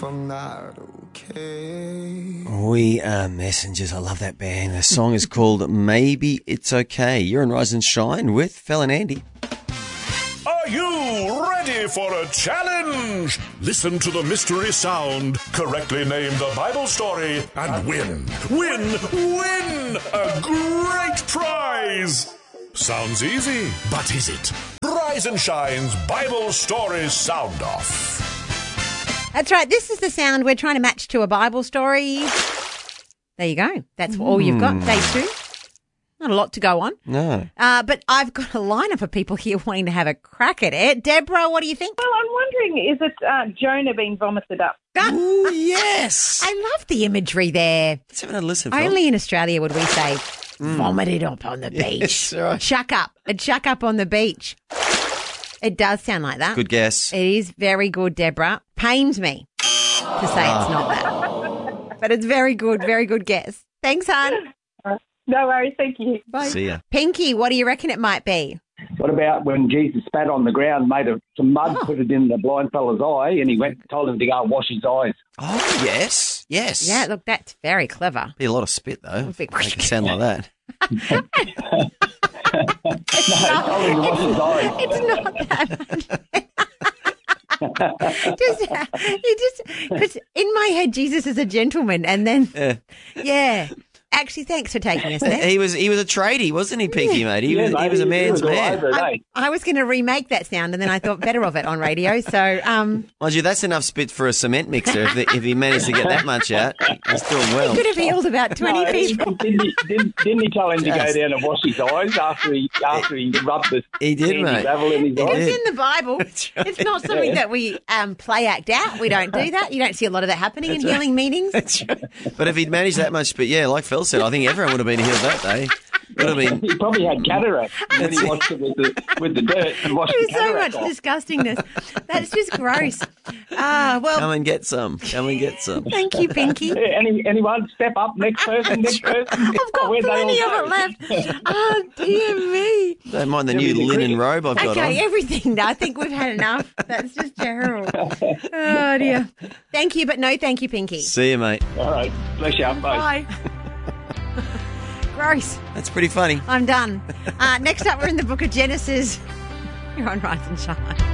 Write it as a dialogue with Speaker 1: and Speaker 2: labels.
Speaker 1: I'm not okay.
Speaker 2: We Are Messengers. I love that band. The song is called Maybe It's Okay. You're on Rise and Shine with Fel and Andy.
Speaker 3: Are you ready for a challenge? Listen to the mystery sound, correctly name the Bible story, and win a great prize. Sounds easy, but is it? Rise and Shine's Bible Story Sound Off.
Speaker 4: That's right. This is the sound we're trying to match to a Bible story. There you go. That's all you've got. Day 2. Not a lot to go on.
Speaker 2: No.
Speaker 4: But I've got a lineup of people here wanting to have a crack at it. Deborah, what do you think?
Speaker 5: Well, I'm wondering, is it Jonah being vomited up?
Speaker 2: Ooh, yes.
Speaker 4: I love the imagery there.
Speaker 2: Let's have another listen, Fel.
Speaker 4: Only in Australia would we say, vomited up on the beach.
Speaker 2: Yes, right.
Speaker 4: Chuck up. A chuck up on the beach. It does sound like that.
Speaker 2: Good guess.
Speaker 4: It is very good, Deborah. Pains me to say it's not that. But it's very good guess. Thanks, hon.
Speaker 5: No worries, thank you.
Speaker 4: Bye.
Speaker 2: See ya.
Speaker 4: Pinky, what do you reckon it might be?
Speaker 6: What about when Jesus spat on the ground, made some mud, put it in the blind fella's eye, and he told him to go and wash his eyes?
Speaker 2: Oh, yes. Yes.
Speaker 4: Yeah, look, that's very clever.
Speaker 2: Be a lot of spit, though.
Speaker 4: Big-
Speaker 2: Make it sound like that.
Speaker 6: He told him to wash his eyes.
Speaker 4: It's not that. Because in my head, Jesus is a gentleman, and then, yeah. Actually, thanks for taking us there.
Speaker 2: He was a tradie, wasn't he, Pinky, mate? He was a man's
Speaker 6: all
Speaker 2: man.
Speaker 6: over it, eh?
Speaker 4: I was going to remake that sound, and then I thought better of it on radio. So,
Speaker 2: Mind you, that's enough spit for a cement mixer. If he managed to get that much out, he's doing well.
Speaker 4: could have healed about 20 people.
Speaker 6: Didn't he tell him to go down and wash his eyes after he rubbed the
Speaker 2: He did, mate.
Speaker 6: gravel in his eyes?
Speaker 4: It's in the Bible. It's not something that we play act out. We don't do that. You don't see a lot of that happening in healing meetings.
Speaker 2: That's right. But if he'd managed that much spit, yeah, like Phil said, I think everyone would have been healed that day. Would have been.
Speaker 6: He probably had cataract, and then he washed it with the dirt and washed the
Speaker 4: There's so much
Speaker 6: cataract off.
Speaker 4: disgustingness. That's just gross. Well,
Speaker 2: Come and get some.
Speaker 4: thank you, Pinky.
Speaker 6: Yeah, anyone step up, next person.
Speaker 4: I've got
Speaker 6: Where'd they all
Speaker 4: plenty of
Speaker 6: go?
Speaker 4: it left. Oh, dear me.
Speaker 2: Don't mind the new linen robe I've got on.
Speaker 4: Okay, everything. I think we've had enough. That's just terrible. Oh, dear. Thank you, but no thank you, Pinky.
Speaker 2: See you, mate.
Speaker 6: All right, bless you. Bye.
Speaker 4: Bye. Gross.
Speaker 2: That's pretty funny.
Speaker 4: I'm done. Next up, we're in the book of Genesis. You're on Rise and Shine.